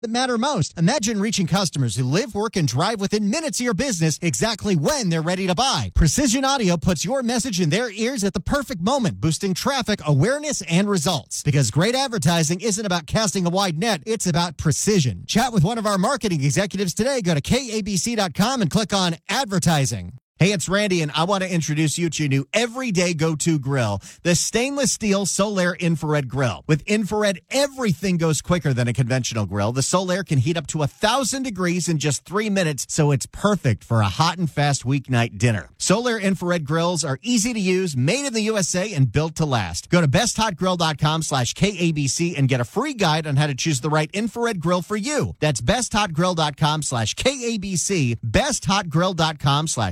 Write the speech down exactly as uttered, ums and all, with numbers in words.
that matter most. Imagine reaching customers who live, work, and drive within minutes of your business exactly when they're ready to buy. Precision Audio puts your message in their ears at the perfect moment, boosting traffic, awareness, and results. Because great advertising isn't about casting a wide net, it's about precision. Chat with one of our marketing executives today. Go to K A B C dot com and click on advertising. Hey, it's Randy, and I want to introduce you to your new everyday go-to grill, the stainless steel Solaire Infrared Grill. With infrared, everything goes quicker than a conventional grill. The Solaire can heat up to one thousand degrees in just three minutes, so it's perfect for a hot and fast weeknight dinner. Solaire Infrared Grills are easy to use, made in the U S A, and built to last. Go to besthotgrill.com slash KABC and get a free guide on how to choose the right infrared grill for you. That's besthotgrill.com slash KABC, besthotgrill.com slash